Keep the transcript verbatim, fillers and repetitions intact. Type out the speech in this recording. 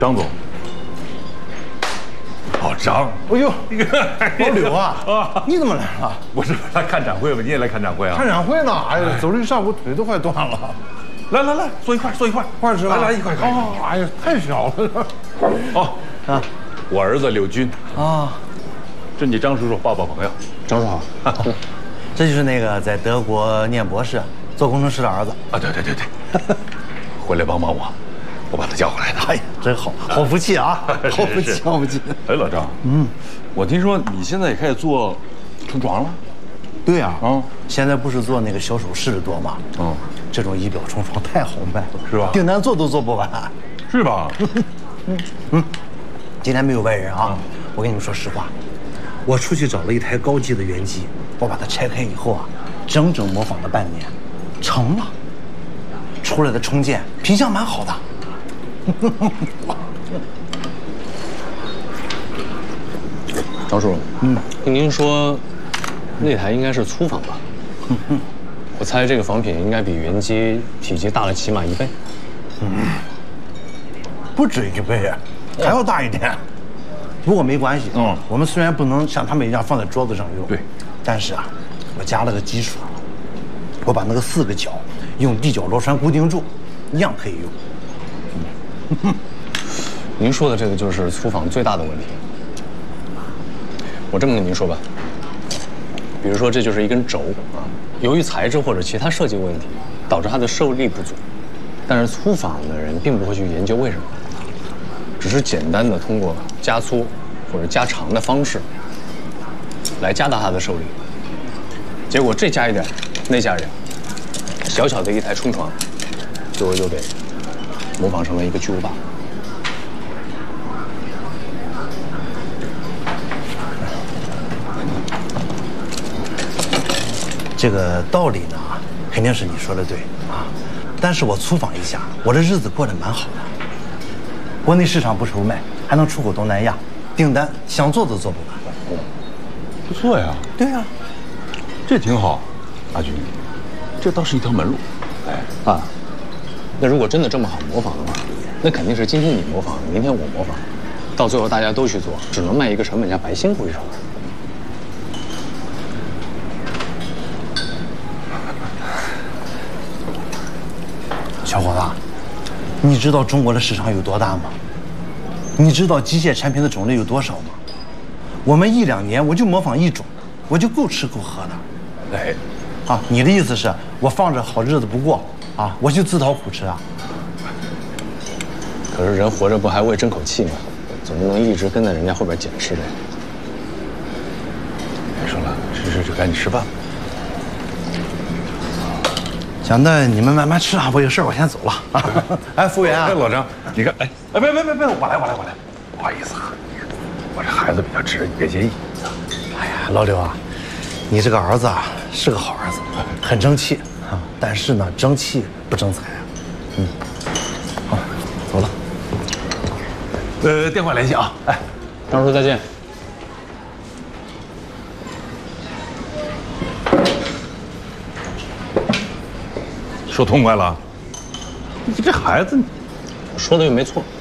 张总。哦，张， 哎呦，老柳啊， 啊， 你怎么来了？ 我是来看展会吧，你也来看展会啊？ 看展会呢？哎呀，走了一上午，腿都快断了。 来来来，坐一块，坐一块， 块吃吧。 来来，一块。 哦，哎呀，太小了。 哦，啊，我儿子柳军啊， 这你张叔叔抱抱朋友。 张叔好。这就是那个在德国念博士、做工程师的儿子啊，对对对对，回来帮帮我，我把他叫回来的。 哎呀，真好，好福气啊，好福气，好福气。 哎，老张，嗯，我听说你现在也开始做冲床了。 对呀， 啊， 现在不是做那个小手势的多吗？嗯，这种仪表冲床太好卖了， 是吧？ 订单做都做不完， 是吧？ 嗯嗯，今天没有外人啊，我跟你们说实话，我出去找了一台高级的原机，我把它拆开以后啊，整整模仿了半年，成了。出来的冲件品相蛮好的。 张叔，嗯，听您说，那台应该是粗仿吧？嗯嗯，我猜这个仿品应该比原机体积大了起码一倍。 嗯，不止一倍啊，还要大一点。不过没关系，嗯，我们虽然不能像他们一样放在桌子上用， 对， 但是啊，我加了个基础，我把那个四个角用地脚螺栓固定住，一样可以用。 嗯，您说的这个就是粗仿最大的问题。我这么跟您说吧，比如说这就是一根轴啊，由于材质或者其他设计问题，导致它的受力不足。但是粗仿的人并不会去研究为什么，只是简单的通过加粗或者加长的方式来加大它的受力。结果这加一点，那加一点，小小的一台冲床，最后就给模仿成了一个巨无霸。 这个道理呢，肯定是你说的对啊，但是我粗仿一下，我这日子过得蛮好的。国内市场不愁卖，还能出口东南亚，订单想做都做不完。 不错呀。 对呀， 这挺好，阿军，这倒是一条门路。 哎，啊，那如果真的这么好模仿的话，那肯定是今天你模仿，明天我模仿，到最后大家都去做，只能卖一个成本价，白辛苦一场。 小伙子，你知道中国的市场有多大吗？你知道机械产品的种类有多少吗？我们一两年我就模仿一种，我就够吃够喝的。 哎， 啊，你的意思是我放着好日子不过啊，我就自讨苦吃啊？ 可是人活着不还为争口气吗？总不能一直跟在人家后边捡吃的。 别说了，吃吃就赶紧吃饭。 行，那你们慢慢吃啊，我有事我先走了啊。哎，服务员啊， 哎，老张，你看，哎，哎，别别别别，我来我来我来，不好意思啊，我这孩子比较直，你别介意。 哎呀，老刘啊，你这个儿子啊是个好儿子，很争气啊，但是呢，争气不争财啊。嗯，好，走了。 呃，电话联系啊。哎， 张叔再见。 说痛快了，你这孩子， 我说的又没错。